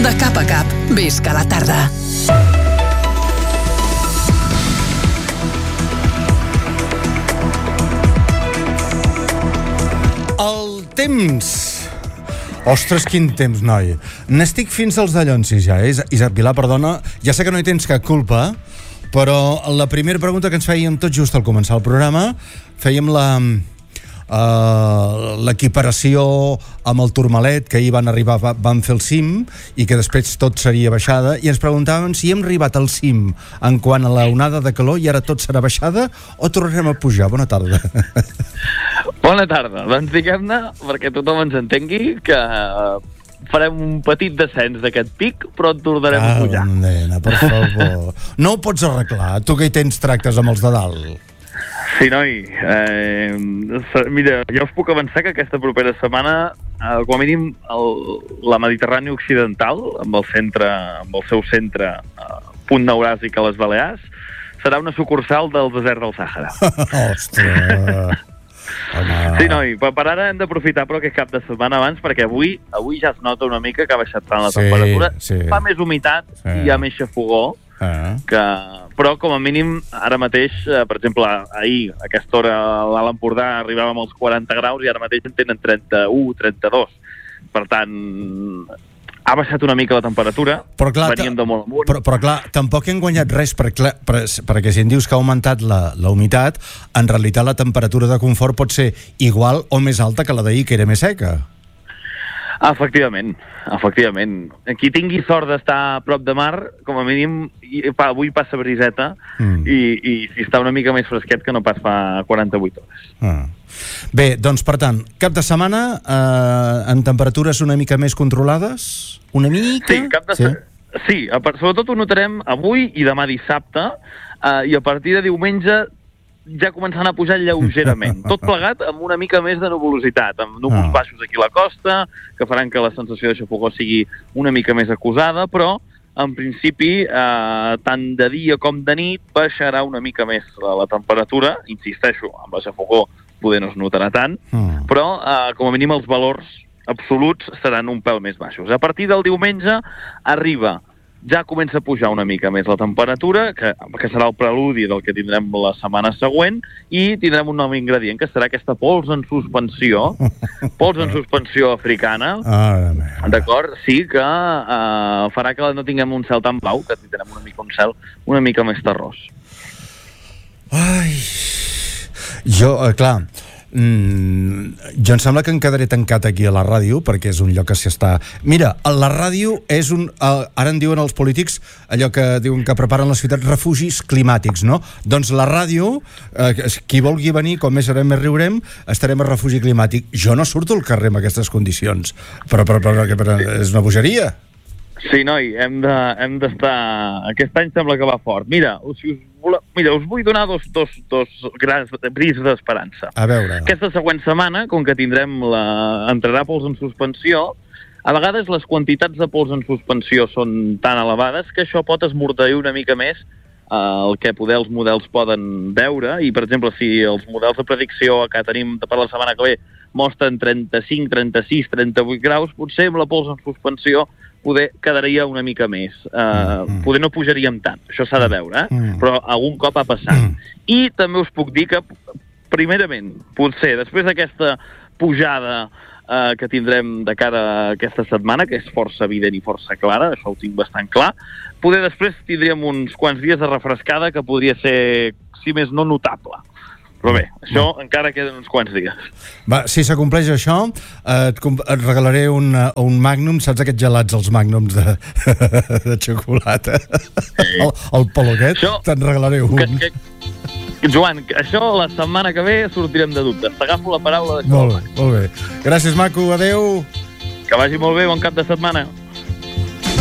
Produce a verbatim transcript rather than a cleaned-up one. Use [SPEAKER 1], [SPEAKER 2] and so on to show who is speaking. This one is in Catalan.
[SPEAKER 1] De cap a cap, visca la tarda.
[SPEAKER 2] El temps. Ostres, quin temps, noi. N'estic fins als dallonsis ja, eh? Isaac Vilà, perdona, ja sé que no hi tens cap culpa, però la primera pregunta que ens fèiem tot just al començar el programa, fèiem la... Uh, l'equiparació amb el Tourmalet, que ahir van arribar, van fer el cim i que després tot seria baixada, i ens preguntàvem si hem arribat al cim en quant a la onada de calor i ara tot serà baixada o tornarem a pujar. Bona tarda.
[SPEAKER 3] Bona tarda. Doncs diguem-ne, perquè tothom ens entengui, que farem un petit descens d'aquest pic, però et tornarem ah, a pujar.
[SPEAKER 2] Nena, per favor. No ho pots arreglar, tu que hi tens tractes amb els de dalt.
[SPEAKER 3] Sí, noi. Eh, mira, ja us puc avançar que aquesta propera setmana, eh, com a mínim, el, la Mediterrània Occidental, amb el centre, amb el seu centre, eh, punt neuràsic a les Balears, serà una sucursal del desert del Sàhara.
[SPEAKER 2] Ostres!
[SPEAKER 3] Sí, noi, per ara hem d'aprofitar però aquest cap de setmana abans, perquè avui avui ja es nota una mica que ha baixat tant la
[SPEAKER 2] sí,
[SPEAKER 3] temperatura,
[SPEAKER 2] sí.
[SPEAKER 3] Fa més humitat sí. I hi ha més xafogó, ah. que... però com a mínim ara mateix, eh, per exemple, ahir a aquesta hora a l'Alt Empordà arribàvem als quaranta graus i ara mateix en tenen trenta-u, trenta-dos. Per tant, ha baixat una mica la temperatura,
[SPEAKER 2] però clar,
[SPEAKER 3] veníem de molt amunt.
[SPEAKER 2] Però, però clar, tampoc hem guanyat res, per, per, per, perquè si em dius que ha augmentat la, la humitat, en realitat la temperatura de confort pot ser igual o més alta que la d'ahir, que era més seca.
[SPEAKER 3] Efectivament, efectivament. Qui tingui sort d'estar a prop de mar, com a mínim, avui passa briseta mm. i, i si està una mica més fresquet que no pas fa quaranta-vuit hores.
[SPEAKER 2] Ah. Bé, doncs per tant, cap de setmana eh, en temperatures una mica més controlades? Una mica?
[SPEAKER 3] Sí, cap de setmana. Sí, sí, sobretot ho notarem avui i demà dissabte, eh, i a partir de diumenge ja començant a pujar lleugerament. Tot plegat amb una mica més de nuvolositat, amb núvols ah. baixos aquí a la costa, que faran que la sensació de xafogó sigui una mica més acusada, però en principi, eh, tant de dia com de nit, baixarà una mica més la, la temperatura. Insisteixo, amb la xafogó poder no es notarà tant, ah. però eh, com a mínim els valors absoluts seran un pèl més baixos. A partir del diumenge arriba ja comença a pujar una mica més la temperatura, que, que serà el preludi del que tindrem la setmana següent, i tindrem un nou ingredient, que serà aquesta pols en suspensió, pols en suspensió africana, ah, d'acord? Sí, que eh, farà que no tinguem un cel tan blau, que tindrem una mica un cel una mica més terrós.
[SPEAKER 2] Ai... Jo, eh, clar... Mm, jo em sembla que em quedaré tancat aquí a la ràdio, perquè és un lloc que s'hi està... Mira, la ràdio és un... Uh, ara en diuen els polítics allò que diuen que preparen les ciutats refugis climàtics, no? Doncs la ràdio, uh, qui vulgui venir, com més serem més riurem, estarem a refugi climàtic. Jo no surto al carrer amb aquestes condicions, però, però, però, però, però és una bogeria.
[SPEAKER 3] Sí, noi, hem de, hem d'estar... Aquest any sembla que va fort. Mira, si us Vole... Mira, us vull donar dos, dos, dos grans bris d'esperança.
[SPEAKER 2] A veure...
[SPEAKER 3] Aquesta següent setmana, com que tindrem la... entrarà pols en suspensió, a vegades les quantitats de pols en suspensió són tan elevades que això pot esmorteir una mica més eh, el que poder els models poden veure, i, per exemple, si els models de predicció que tenim per la setmana que ve mostren trenta-cinc, trenta-sis, trenta-vuit graus, potser amb la pols en suspensió poder quedaria una mica més. Uh, mm. Poder no pujaríem tant, això s'ha de veure, eh? mm. però algun cop ha passat. Mm. I també us puc dir que, primerament, potser, després d'aquesta pujada uh, que tindrem de cara a aquesta setmana, que és força evident i força clara, això ho tinc bastant clar, poder després tindríem uns quants dies de refrescada que podria ser, si més no, notable. Però bé, això mm. encara queden uns quants dies.
[SPEAKER 2] Va, si s'acompleix això, eh, et, et regalaré un, un Magnum, saps aquests gelats, els Magnums de, de xocolata? Sí. El, el polo aquest, te'n regalaré un.
[SPEAKER 3] Que, que, Joan, això la setmana que ve sortirem de dubtes. T'agafo la paraula d'això.
[SPEAKER 2] Molt bé, molt bé. Gràcies, maco, adeu.
[SPEAKER 3] Que vagi molt bé, bon cap de setmana.